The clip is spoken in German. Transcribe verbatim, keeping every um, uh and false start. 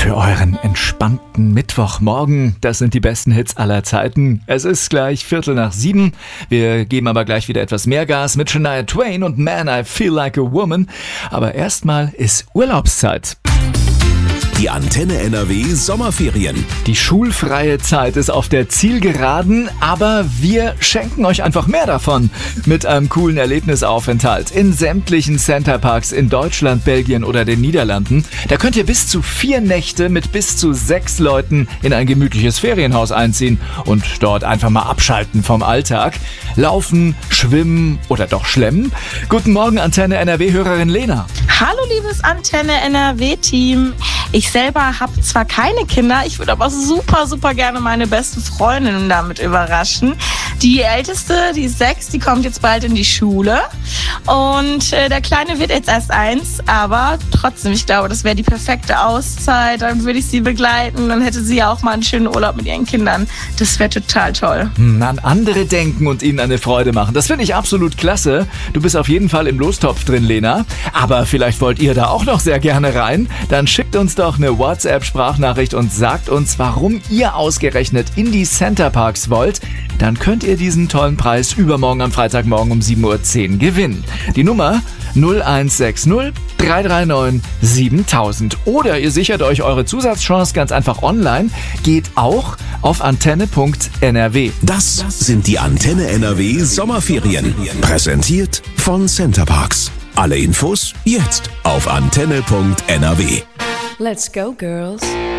für euren entspannten Mittwochmorgen. Das sind die besten Hits aller Zeiten. Es ist gleich Viertel nach sieben. Wir geben aber gleich wieder etwas mehr Gas mit Shania Twain und Man, I Feel Like a Woman. Aber erstmal ist Urlaubszeit. Die Antenne N R W Sommerferien. Die schulfreie Zeit ist auf der Zielgeraden, aber wir schenken euch einfach mehr davon mit einem coolen Erlebnisaufenthalt in sämtlichen Centerparks in Deutschland, Belgien oder den Niederlanden. Da könnt ihr bis zu vier Nächte mit bis zu sechs Leuten in ein gemütliches Ferienhaus einziehen und dort einfach mal abschalten vom Alltag. Laufen, schwimmen oder doch schlemmen. Guten Morgen, Antenne N R W-Hörerin Lena. Hallo liebes Antenne N R W-Team. Ich selber habe zwar keine Kinder, ich würde aber super, super gerne meine beste Freundin damit überraschen. Die Älteste, die ist sechs, die kommt jetzt bald in die Schule und äh, der Kleine wird jetzt erst eins, aber trotzdem, ich glaube, das wäre die perfekte Auszeit. Dann würde ich sie begleiten, dann hätte sie ja auch mal einen schönen Urlaub mit ihren Kindern. Das wäre total toll. Hm, an andere denken und ihnen eine Freude machen, das finde ich absolut klasse. Du bist auf jeden Fall im Lostopf drin, Lena, aber vielleicht wollt ihr da auch noch sehr gerne rein. Dann schickt uns doch eine WhatsApp-Sprachnachricht und sagt uns, warum ihr ausgerechnet in die Centerparks wollt. Dann könnt ihr diesen tollen Preis übermorgen am Freitagmorgen um sieben Uhr zehn gewinnen. Die Nummer null eins sechs null drei drei neun siebentausend. Oder ihr sichert euch eure Zusatzchance ganz einfach online. Geht auch auf antenne punkt n r w. Das sind die Antenne N R W Sommerferien. Präsentiert von Centerparks. Alle Infos jetzt auf antenne punkt n r w. Let's go, girls.